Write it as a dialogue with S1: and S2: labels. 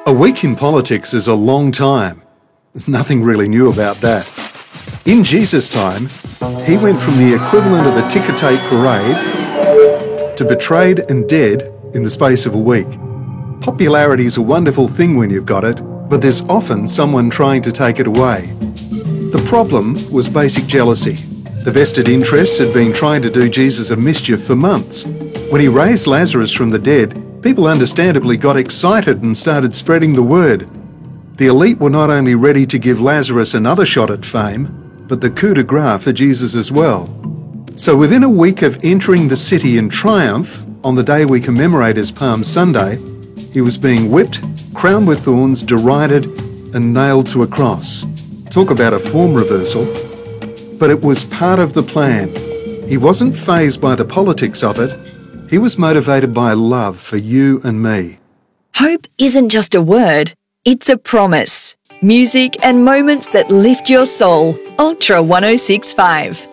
S1: A week in politics is a long time. There's nothing really new about that. In Jesus' time, he went from the equivalent of a ticker tape parade to betrayed and dead in the space of a week. Popularity is a wonderful thing when you've got it, but there's often someone trying to take it away. The problem was basic jealousy. The vested interests had been trying to do Jesus a mischief for months. When he raised Lazarus from the dead, people understandably got excited and started spreading the word. The elite were not only ready to give Lazarus another shot at fame, but the coup de grace for Jesus as well. So within a week of entering the city in triumph, on the day we commemorate as Palm Sunday, he was being whipped, crowned with thorns, derided, and nailed to a cross. Talk about a form reversal. But it was part of the plan. He wasn't fazed by the politics of it. He was motivated by love for you and me.
S2: Hope isn't just a word, it's a promise. Music and moments that lift your soul. Ultra 1065.